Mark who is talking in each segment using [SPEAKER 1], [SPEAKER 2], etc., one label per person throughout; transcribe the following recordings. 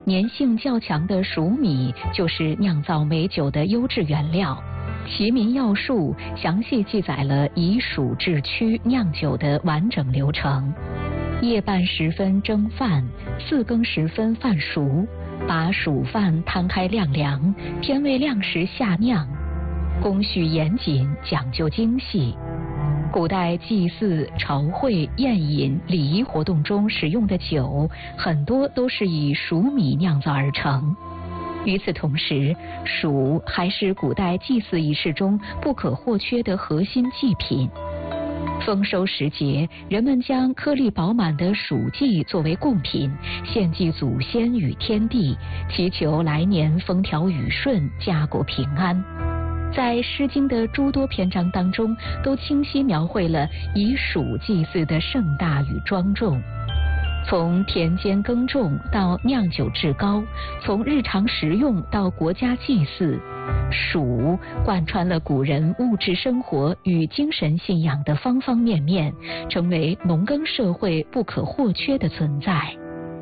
[SPEAKER 1] 粘性较强的黍米就是酿造美酒的优质原料。《齐民要术》详细记载了以黍制曲酿酒的完整流程。夜半时分蒸饭，4更时分饭熟，把黍饭摊开晾凉，天未亮时下酿，工序严谨，讲究精细。古代祭祀、朝会、宴饮、礼仪活动中使用的酒，很多都是以黍米酿造而成。与此同时，黍还是古代祭祀仪式中不可或缺的核心祭品。丰收时节，人们将颗粒饱满的黍稷作为贡品，献祭祖先与天地，祈求来年风调雨顺、家国平安。在《诗经》的诸多篇章当中，都清晰描绘了以黍祭祀的盛大与庄重。从田间耕种到酿酒制膏，从日常食用到国家祭祀，黍贯穿了古人物质生活与精神信仰的方方面面，成为农耕社会不可或缺的存在。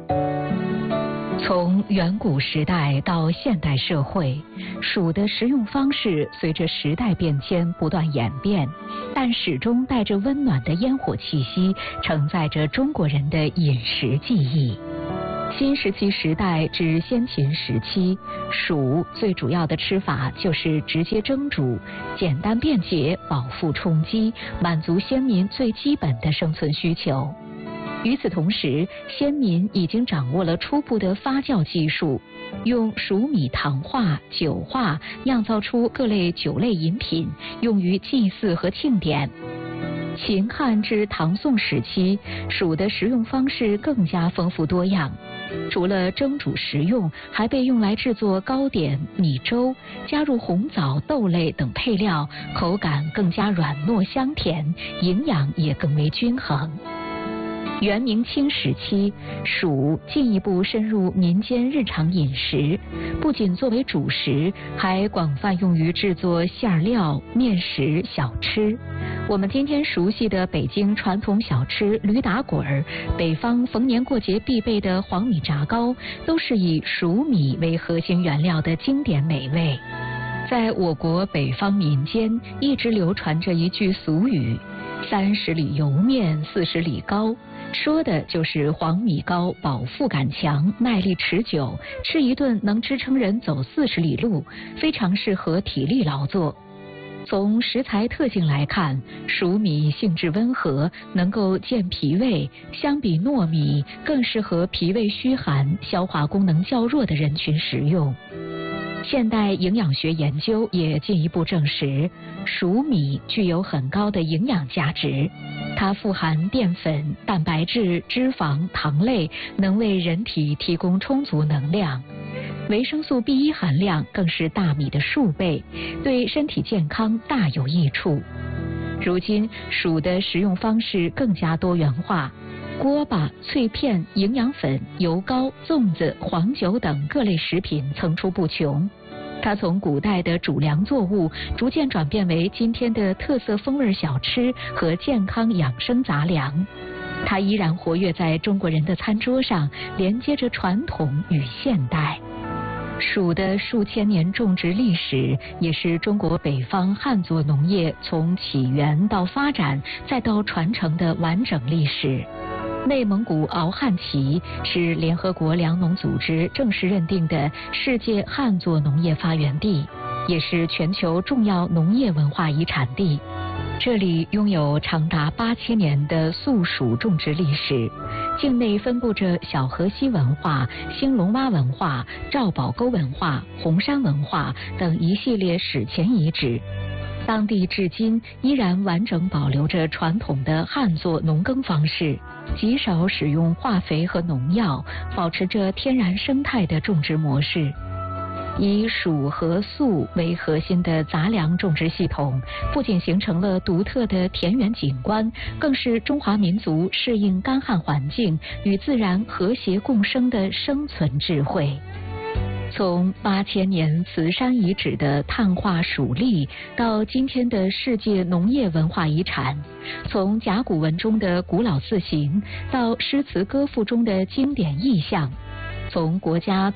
[SPEAKER 1] 从远古时代到现代社会，黍的食用方式随着时代变迁不断演变，但始终带着温暖的烟火气息，承载着中国人的饮食记忆。新石器时代至先秦时期，黍最主要的吃法就是直接蒸煮，简单便捷，饱腹充饥，满足先民最基本的生存需求。与此同时，先民已经掌握了初步的发酵技术，用黍米糖化、酒化，酿造出各类酒类饮品，用于祭祀和庆典。秦汉至唐宋时期，黍的食用方式更加丰富多样，除了蒸煮食用，还被用来制作糕点、米粥，加入红枣、豆类等配料，口感更加软糯香甜，营养也更为均衡。元明清时期，黍进一步深入民间日常饮食，不仅作为主食，还广泛用于制作馅料、面食、小吃。我们今天熟悉的北京传统小吃驴打滚儿，北方逢年过节必备的黄米炸糕，都是以黍米为核心原料的经典美味。在我国北方民间，一直流传着一句俗语：“30里油面，40里糕”，说的就是黄米糕饱腹感强，耐力持久，吃一顿能支撑人走40里路，非常适合体力劳作。从食材特性来看，黍米性质温和，能够健脾胃，相比糯米更适合脾胃虚寒、消化功能较弱的人群食用。现代营养学研究也进一步证实，黍米具有很高的营养价值。它富含淀粉、蛋白质、脂肪、糖类，能为人体提供充足能量。维生素 B1 含量更是大米的数倍，对身体健康大有益处。如今，黍的食用方式更加多元化。锅巴、脆片、营养粉、油糕、粽子、黄酒等各类食品层出不穷。它从古代的主粮作物，逐渐转变为今天的特色风味小吃和健康养生杂粮。它依然活跃在中国人的餐桌上，连接着传统与现代。黍的数千年种植历史，也是中国北方汉族农业从起源到发展再到传承的完整历史。内蒙古敖汉旗是联合国粮农组织正式认定的世界汉作农业发源地，也是全球重要农业文化遗产地。这里拥有长达8000年的素黍种植历史，境内分布着小河西文化、兴隆洼文化、赵堡沟文化、红山文化等一系列史前遗址。当地至今依然完整保留着传统的汉作农耕方式，极少使用化肥和农药，保持着天然生态的种植模式。以黍和粟为核心的杂粮种植系统，不仅形成了独特的田园景观，更是中华民族适应干旱环境与自然和谐共生的生存智慧。从8000年慈山遗址的碳化黍粒，到今天的世界农业文化遗产；从甲骨文中的古老字形，到诗词歌赋中的经典意象；从国家